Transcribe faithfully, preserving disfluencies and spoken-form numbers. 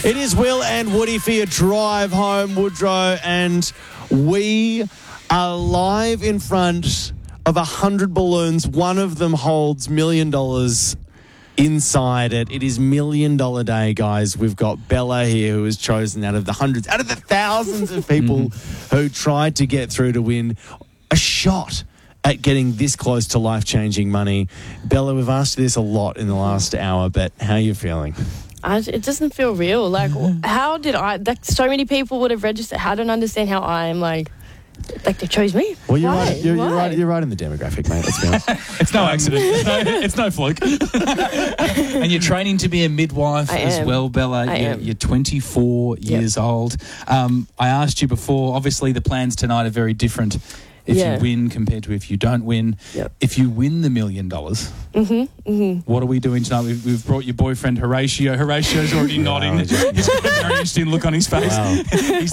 It is Will and Woody for your drive home, Woodrow, and we are live in front of a hundred balloons. One of them holds million dollars inside it. It is Million Dollar Day, guys. We've got Bella here, who was chosen out of the hundreds, out of the thousands of people who tried to get through to win a shot at getting this close to life-changing money. Bella, we've asked you this a lot in the last hour, but how are you feeling? I, it doesn't feel real. Like, how did I... Like, so many people would have registered. I don't understand how I'm, like... Like, they chose me. Well, you're, Why? right, you're, you're, Why? right, you're right in the demographic, mate. Let's be honest. It's no accident. It's no, it's no fluke. And you're training to be a midwife I as am. well, Bella. I you're, am. you're twenty-four Yep. years old. Um, I asked you before, obviously the plans tonight are very different if Yeah. you win compared to if you don't win. Yep. If you win the million dollars, Mm-hmm, mm-hmm. what are we doing tonight? We've, we've brought your boyfriend Horatio. Horatio's already nodding. just- He's got a very interesting look on his face. Wow. He's